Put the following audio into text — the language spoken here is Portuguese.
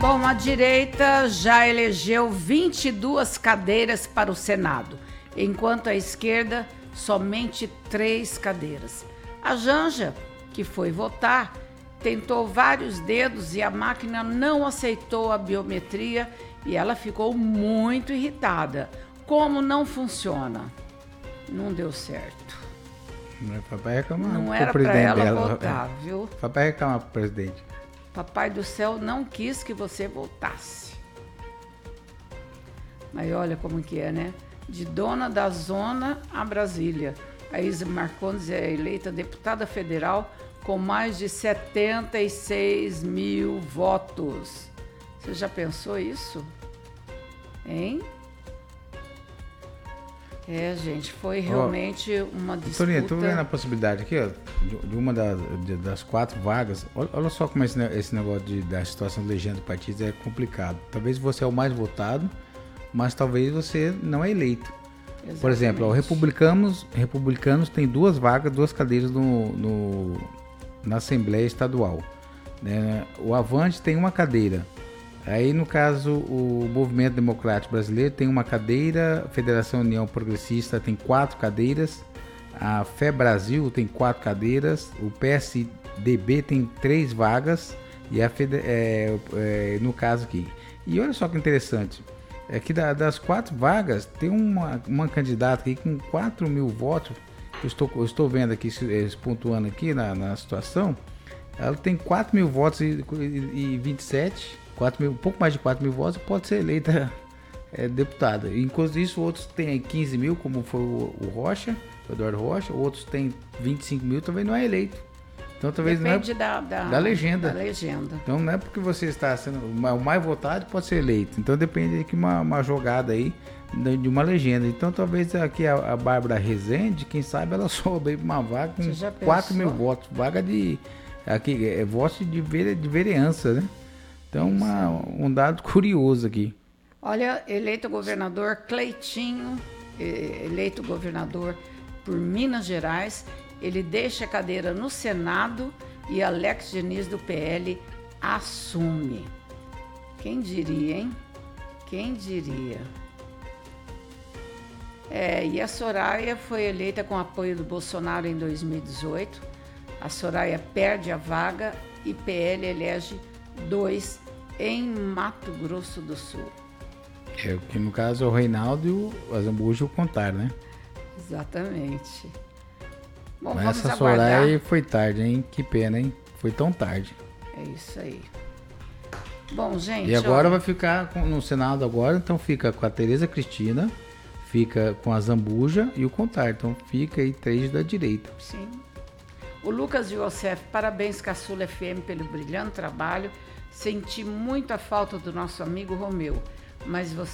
Bom, a direita já elegeu 22 cadeiras para o Senado, enquanto a esquerda somente 3 cadeiras. A Janja, que foi votar, tentou vários dedos e a máquina não aceitou a biometria e ela ficou muito irritada. Como não funciona? Não deu certo. Papai reclamar não era para ela votar, viu? Papai reclamar pro presidente. Papai do céu não quis que você votasse. Mas olha como que é, né? De dona da zona a Brasília. A Isa Marcondes é eleita deputada federal com mais de 76 mil votos. Você já pensou isso? Hein? É, gente, foi realmente uma disputa. Toninho, tô vendo a possibilidade aqui, ó, de uma das 4 vagas. Olha só como esse negócio da situação de legenda de partidos é complicado. Talvez você é o mais votado, mas talvez você não é eleito. Exatamente. Por exemplo, os republicanos têm 2 vagas, 2 cadeiras na Assembleia Estadual. Né? O Avante tem 1 cadeira. Aí, no caso, o Movimento Democrático Brasileiro tem 1 cadeira, a Federação União Progressista tem 4 cadeiras, a Fé Brasil tem 4 cadeiras, o PSDB tem 3 vagas, e no caso aqui. E olha só que interessante, é que das 4 vagas, tem uma candidata aqui com 4 mil votos, eu estou vendo aqui, pontuando aqui na situação, ela tem 4 mil votos e 27... um pouco mais de 4 mil votos, pode ser eleita deputada. Enquanto isso, outros têm 15 mil, como foi o Rocha, o Eduardo Rocha, outros têm 25 mil, também não é eleito. Então talvez depende não é da legenda. Da legenda. Então não é porque você está sendo o mais votado pode ser eleito. Então depende de uma jogada aí de uma legenda. Então talvez aqui a Bárbara Rezende, quem sabe ela soube uma vaga com 4 mil votos. Vaga de votos de vereança, né? Então, um dado curioso aqui. Olha, eleito governador Cleitinho, eleito governador por Minas Gerais, ele deixa a cadeira no Senado e Alex Diniz do PL assume. Quem diria, hein? Quem diria? E a Soraya foi eleita com apoio do Bolsonaro em 2018. A Soraya perde a vaga e PL elege 2 em Mato Grosso do Sul. Que no caso é o Reinaldo e o Azambuja e o Contar, né? Exatamente. Bom, mas vamos essa aguardar. Soraya foi tarde, hein? Que pena, hein? Foi tão tarde. É isso aí. Bom, gente... E agora vai ficar no Senado agora, então fica com a Tereza Cristina, fica com a Zambuja e o Contar. Então fica aí 3 da direita. Sim. O Lucas Youssef, parabéns Caçula FM pelo brilhante trabalho. Senti muita falta do nosso amigo Romeu, mas você